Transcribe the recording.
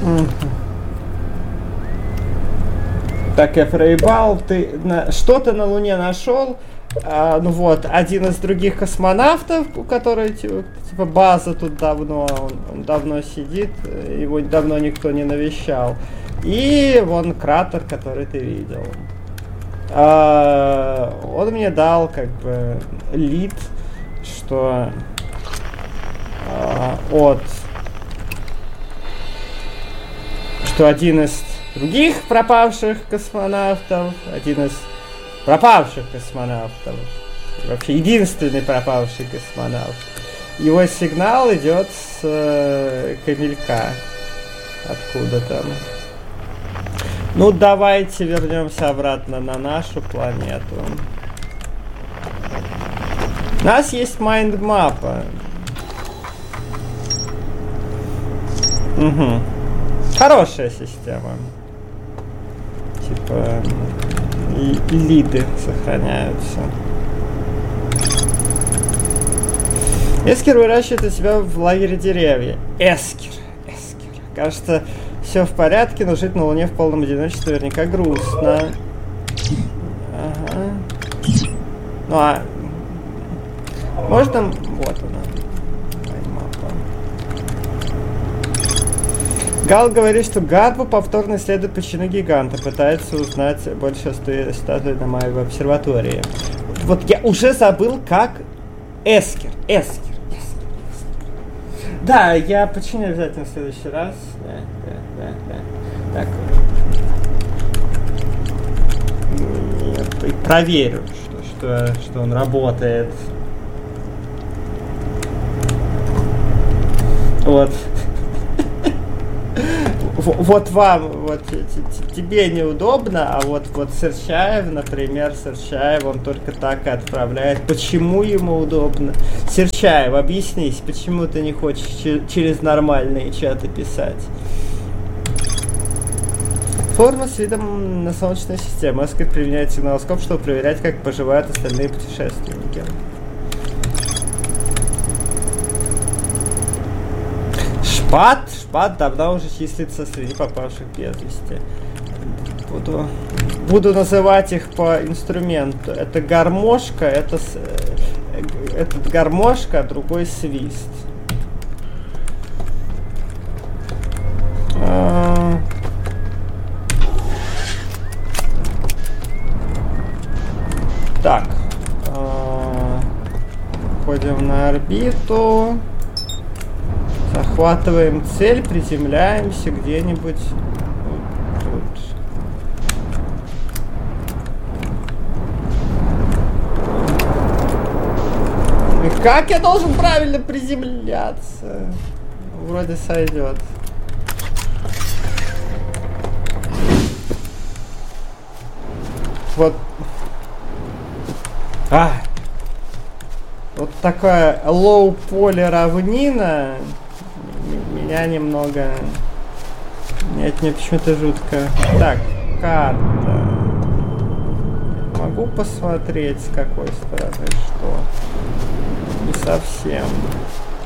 Так, я проебал. Ты что-то на Луне нашел? Ну вот, один из других космонавтов, у которого типа база тут давно, он давно сидит, его давно никто не навещал. И вон кратер, который ты видел. Он мне дал как бы лид, что один из других пропавших космонавтов, вообще единственный пропавший космонавт, его сигнал идет с Камелька откуда-то. Ну давайте вернемся обратно на нашу планету. У нас есть майндмапа. Угу. Хорошая система. Типа лиды сохраняются. Эскер выращивает у себя в лагере деревья. Эскер. Кажется, все в порядке, но жить на Луне в полном одиночестве наверняка грустно. Ага. Ну а... Можно... Вот она. Гал говорит, что Гарбу повторно исследует причину гиганта, пытается узнать больше о статуе на Маевой обсерватории. Вот я уже забыл, как Эскер. Да, я починю обязательно в следующий раз. Да. Так. Проверю, что он работает. Вот. Вот вам, вот тебе неудобно, а вот Серчаев, например, он только так и отправляет. Почему ему удобно? Серчаев, объяснись, почему ты не хочешь через нормальные чаты писать? Форма с видом на Солнечную систему. Эскер применяет сигналоскоп, чтобы проверять, как поживают остальные путешественники. Шпат давно уже числится среди попавших без вести. Буду называть их по инструменту. Это гармошка, этот гармошка, а другой свист. Так. Входим на орбиту. Захватываем цель, приземляемся где-нибудь вот тут. И как я должен правильно приземляться? Вроде сойдет. Вот. Вот такая лоу-поле равнина меня немного... Нет, мне почему-то жутко. Так, карта. Могу посмотреть, с какой стороны что? Не совсем.